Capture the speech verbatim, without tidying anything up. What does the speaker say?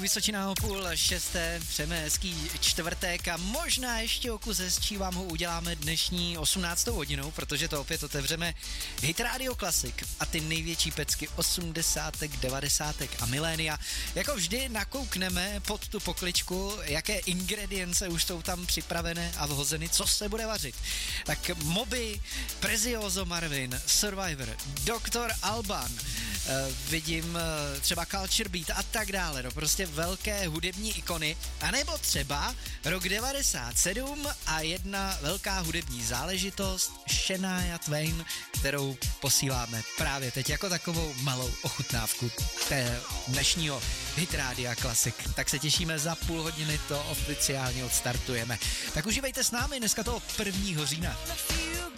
Vysočina o půl šesté, přejeme hezký čtvrtek a možná ještě o kus hezčí vám ho uděláme dnešní osmnáctou hodinou, protože to opět otevřeme Hit Radio Classic a ty největší pecky osmdesátek, devadesátek a milénia. Jako vždy nakoukneme pod tu pokličku, jaké ingredience už jsou tam připravené a vhozeny, co se bude vařit. Tak Moby, Prezioso Marvin, Survivor, doktor Alban, Uh, vidím uh, třeba Culture Beat a tak dále, no prostě velké hudební ikony, anebo třeba rok devadesát sedm a jedna velká hudební záležitost Shania Twain, kterou posíláme právě teď jako takovou malou ochutnávku té dnešního Hit Rádia Classic. Tak se těšíme, za půl hodiny to oficiálně odstartujeme. Tak užívejte s námi dneska toho prvního října.